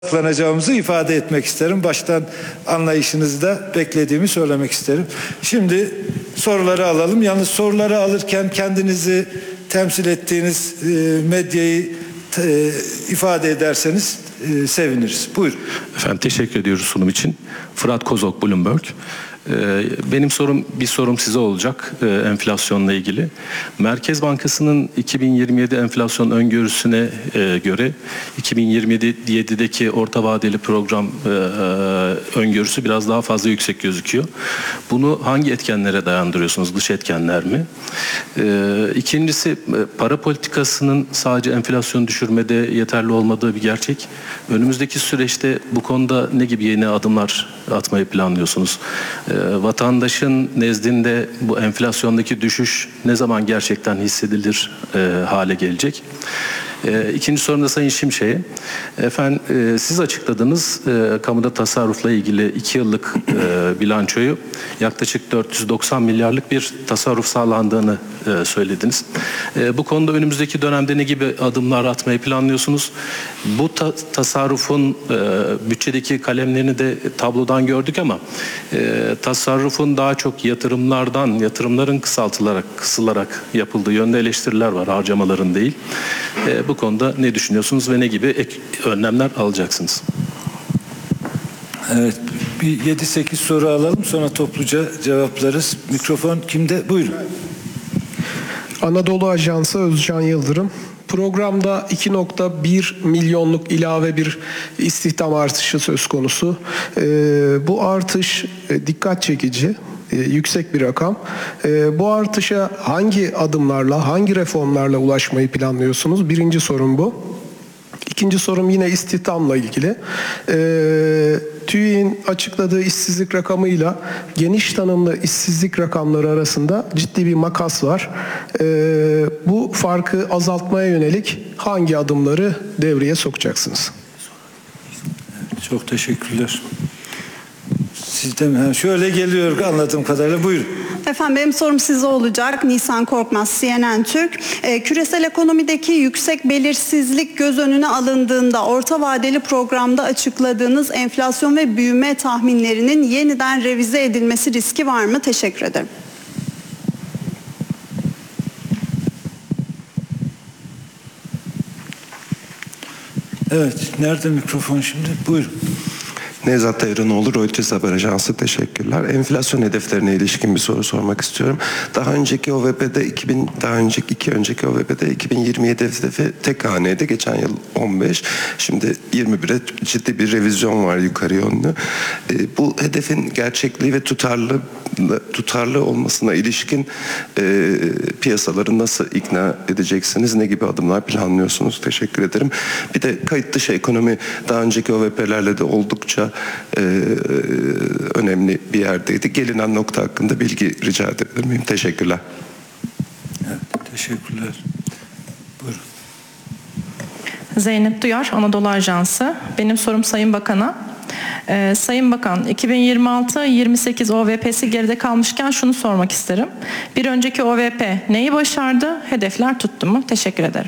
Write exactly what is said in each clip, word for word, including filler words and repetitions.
odaklanacağımızı ifade etmek isterim. Baştan anlayışınızı da beklediğimi söylemek isterim. Şimdi soruları alalım. Yalnız soruları alırken kendinizi temsil ettiğiniz e, medyayı e, ifade ederseniz e, seviniriz. Buyurun. Efendim teşekkür ediyoruz sunum için. Fırat Kozok, Bloomberg. Benim sorum, bir sorum size olacak enflasyonla ilgili. Merkez Bankası'nın iki bin yirmi yedi enflasyon öngörüsüne göre iki bin yirmi yedideki orta vadeli program öngörüsü biraz daha fazla yüksek gözüküyor. Bunu hangi etkenlere dayandırıyorsunuz? Dış etkenler mi? İkincisi, para politikasının sadece enflasyonu düşürmede yeterli olmadığı bir gerçek. Önümüzdeki süreçte bu konuda ne gibi yeni adımlar atmayı planlıyorsunuz? Vatandaşın nezdinde bu enflasyondaki düşüş ne zaman gerçekten hissedilir e, hale gelecek? E, ikinci sorum da Sayın Şimşek'e. Efendim e, siz açıkladınız e, kamuda tasarrufla ilgili iki yıllık e, bilançoyu yaklaşık dört yüz doksan milyarlık bir tasarruf sağlandığını e, söylediniz. E, bu konuda önümüzdeki dönemde ne gibi adımlar atmayı planlıyorsunuz? Bu ta tasarrufun e, bütçedeki kalemlerini de tablodan gördük ama e, tasarrufun daha çok yatırımlardan, yatırımların kısaltılarak, kısılarak yapıldığı yönde eleştiriler var, harcamaların değil. E, bu konuda ne düşünüyorsunuz ve ne gibi ek önlemler alacaksınız? Evet, bir yedi sekiz soru alalım, sonra topluca cevaplarız. Mikrofon kimde? Buyurun. Anadolu Ajansı, Özcan Yıldırım. Programda iki nokta bir milyonluk ilave bir istihdam artışı söz konusu. Ee, bu artış e, dikkat çekici, e, yüksek bir rakam. E, bu artışa hangi adımlarla, hangi reformlarla ulaşmayı planlıyorsunuz? Birinci sorum bu. İkinci sorum yine istihdamla ilgili. Ee, TÜİK'in açıkladığı işsizlik rakamıyla geniş tanımlı işsizlik rakamları arasında ciddi bir makas var. Ee, bu farkı azaltmaya yönelik hangi adımları devreye sokacaksınız? Çok teşekkürler. Sizden ha, şöyle geliyor anladığım kadarıyla. Buyurun. Efendim benim sorum size olacak. Nisan Korkmaz, C N N Türk. E, küresel ekonomideki yüksek belirsizlik göz önüne alındığında orta vadeli programda açıkladığınız enflasyon ve büyüme tahminlerinin yeniden revize edilmesi riski var mı? Teşekkür ederim. Evet, nerede mikrofon şimdi? Buyurun. Nevzat Devranoğlu, Reuters Haber Ajansı, teşekkürler. Enflasyon hedeflerine ilişkin bir soru sormak istiyorum. Daha önceki O V P'de iki bin daha önceki iki önceki O V P'de iki bin yirmi yedi hedefi tek haneydi. Geçen yıl on beş. Şimdi yirmi bire ciddi bir revizyon var yukarı yönlü. E, bu hedefin gerçekliği ve tutarlı tutarlı olmasına ilişkin e, piyasaları nasıl ikna edeceksiniz? Ne gibi adımlar planlıyorsunuz? Teşekkür ederim. Bir de kayıt dışı ekonomi daha önceki O V P'lerle de oldukça e, önemli bir yerdeydi. Gelinen nokta hakkında bilgi rica edebilir miyim? Teşekkürler. Evet, teşekkürler. Buyurun. Zeynep Duyar, Anadolu Ajansı. Benim sorum Sayın Bakan'a. Ee, Sayın Bakan, iki bin yirmi altı yirmi sekiz O V P'si geride kalmışken şunu sormak isterim. Bir önceki O V P neyi başardı? Hedefler tuttu mu? Teşekkür ederim.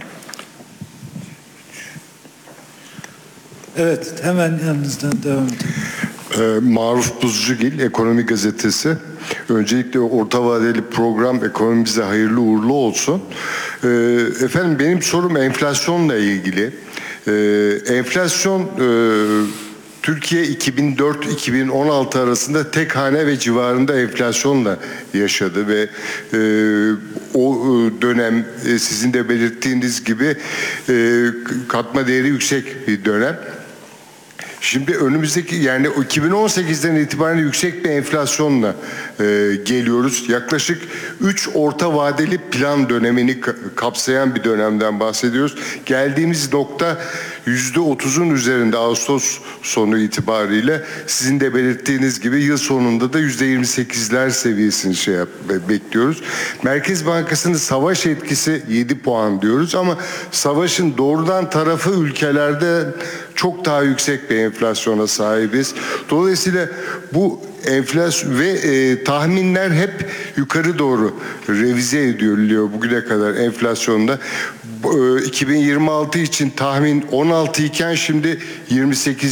Evet, hemen yanınızdan devam edin. Ee, Maruf Buzcugil, Ekonomi Gazetesi. Öncelikle orta vadeli program ekonomimize hayırlı uğurlu olsun. Ee, efendim benim sorum enflasyonla ilgili. Ee, enflasyon e, Türkiye iki bin dört iki bin on altı arasında tek hane ve civarında enflasyonla yaşadı ve e, o dönem e, sizin de belirttiğiniz gibi e, katma değeri yüksek bir dönem. Şimdi önümüzdeki yani iki bin on sekizden itibaren yüksek bir enflasyonla e, geliyoruz. Yaklaşık üç orta vadeli plan dönemini kapsayan bir dönemden bahsediyoruz. Geldiğimiz nokta yüzde otuzun üzerinde Ağustos sonu itibariyle sizin de belirttiğiniz gibi yıl sonunda da yüzde yirmi sekizler seviyesini şey yap, bekliyoruz. Merkez Bankası'nın savaş etkisi yedi puan diyoruz ama savaşın doğrudan tarafı ülkelerde çok daha yüksek bir enflasyona sahibiz. Dolayısıyla bu enflasyon ve e, tahminler hep yukarı doğru revize ediliyor bugüne kadar enflasyonda. Bu, e, iki bin yirmi altı için tahmin on altı iken şimdi yirmi sekiz